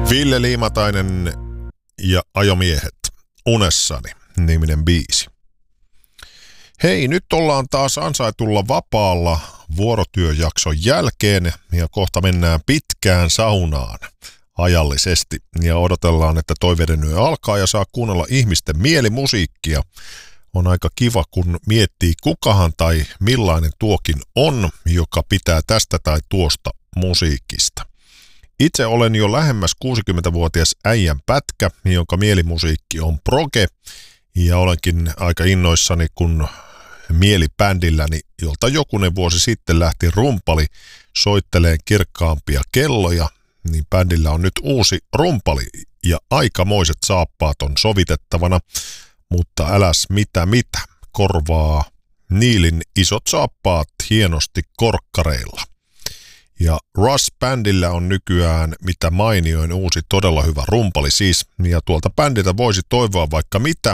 Ville Liimatainen ja Ajomiehet, Unessani niminen biisi. Hei, nyt ollaan taas ansaitulla vapaalla vuorotyöjakson jälkeen ja kohta mennään pitkään saunaan ajallisesti ja odotellaan, että toiveiden yö alkaa ja saa kuunnella ihmisten mielimusiikkia. On aika kiva, kun miettii kukahan tai millainen tuokin on, joka pitää tästä tai tuosta musiikista. Itse olen jo lähemmäs 60-vuotias äijän pätkä, jonka mielimusiikki on proge, ja olenkin aika innoissani, kun mielibändilläni, jolta jokunen vuosi sitten lähti rumpali soitteleen kirkkaampia kelloja, niin bändillä on nyt uusi rumpali ja aikamoiset saappaat on sovitettavana, mutta äläs mitä, korvaa Niilin isot saappaat hienosti korkkareilla. Ja Rush-bändillä on nykyään mitä mainioin uusi todella hyvä rumpali siis, ja tuolta bändiltä voisi toivoa vaikka mitä,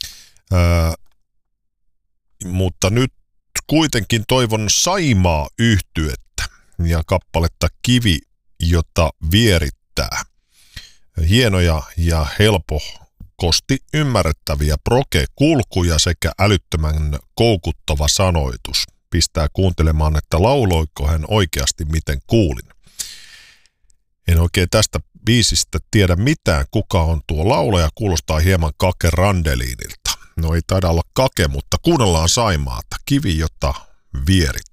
mutta nyt kuitenkin toivon Saimaa-yhtyettä ja kappaletta Kivi, jota vierittää. Hienoja ja helposti ymmärrettäviä proge-kulkuja sekä älyttömän koukuttava sanoitus. Pistää kuuntelemaan, että lauloiko hän oikeasti miten kuulin. En oikein tästä biisistä tiedä mitään, kuka on tuo laulaja, kuulostaa hieman Kake Randeliinilta. No ei taida olla Kake, mutta kuunnellaan Saimaata, Kivi, jota vierit.